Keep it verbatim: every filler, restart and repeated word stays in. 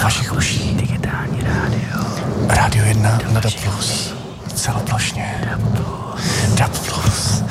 vašich uší. Digitální rádio. Rádio jedna na D A B plus. Celoplošně. D A B plus.